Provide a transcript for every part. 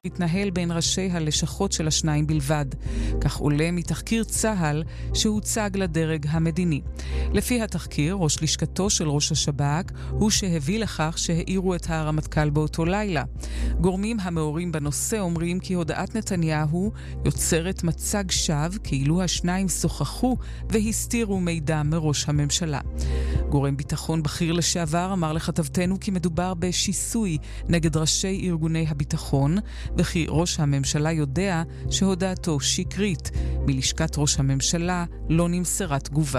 התנהל בין ראשי הלשכות של השניים בלבד. כך עולה מתחקיר צה"ל שהוצג לדרג המדיני. לפי התחקיר, ראש לשכתו של ראש השב"כ הוא שהביא לכך שהעירו את הרמטכ"ל באותו לילה. גורמים המעורים בנושא אומרים כי הודעת נתניהו יוצרת מצג שווא כאילו השניים שוחחו והסתירו מידע מראש הממשלה. גורם ביטחון בכיר לשעבר אמר לכתבתנו כי מדובר בשיסוי נגד ראשי ארגוני הביטחון, וכי ראש הממשלה יודע שהודעתו שקרית. מלשכת ראש הממשלה לא נמסרה תגובה.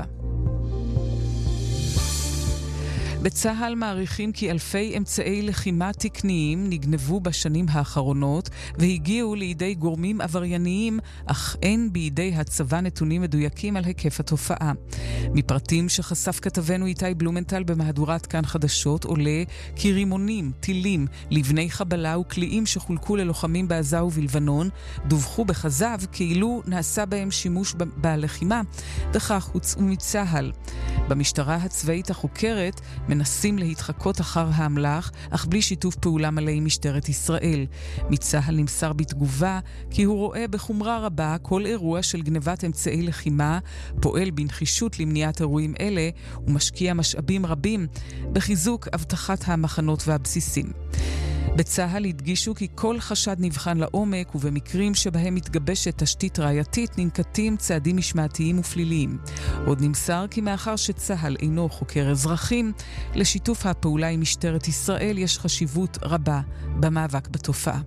בצה"ל מעריכים כי אלפי אמצעי לחימה תקניים נגנבו בשנים האחרונות והגיעו לידי גורמים עברייניים, אך אין בידי הצבא נתונים מדויקים על היקף התופעה. מפרטים שחשף כתבנו איתי בלומנטל במהדורת כאן חדשות עולה כי רימונים, טילים, לבני חבלה וקליעים שחולקו ללוחמים בעזה ובלבנון דווחו בכזב כאילו נעשה בהם שימוש בלחימה, וכך הוצאו מצה"ל. במשטרה הצבאית החוקרת מנסים להתחקות אחר האמל"ח, אך בלי שיתוף פעולה מלא עם משטרת ישראל. מצה"ל נמסר בתגובה כי הוא רואה בחומרה רבה כל אירוע של גנבת אמצעי לחימה, פועל בנחישות למניעת אירועים אלה ומשקיע משאבים רבים בחיזוק הבטחת המחנות והבסיסים. בצה"ל הדגישו כי כל חשד נבחן לעומק ובמקרים שבהם מתגבשת תשתית ראייתית ננקטים צעדים משמעתיים ופליליים. עוד נמסר כי מאחר שצה"ל אינו חוקר אזרחים, לשיתוף הפעולה עם משטרת ישראל יש חשיבות רבה במאבק בתופעה.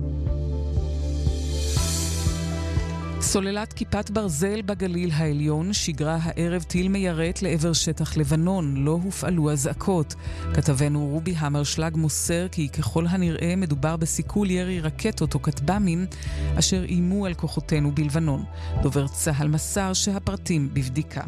סוללת כיפת ברזל בגליל העליון שיגרה הערב טיל מיירט לעבר שטח לבנון, לא הופעלו אזעקות. כתבנו רובי המרשלג מוסר כי ככל הנראה מדובר בסיכול ירי רקטות או כטב"מים אשר איימו על כוחותינו בלבנון. דובר צה"ל מסר שהפרטים בבדיקה.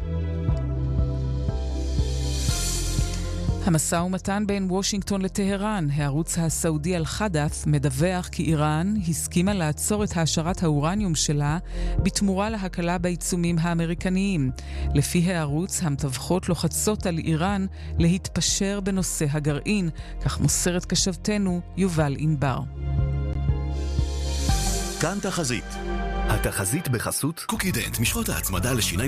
המשא ומתן בין וושינגטון לטהרן, הערוץ הסעודי אל-חדף מדווח כי איראן הסכימה לעצור את העשרת האורניום שלה בתמורה להקלה בעיצומים האמריקניים. לפי הערוץ, המתווכות לוחצות על איראן להתפשר בנושא הגרעין, כך מוסרת כתבתנו יובל ענבר. כאן תחזית. התחזית בחסות קוקידנט, משחות ההצמדה לשיניים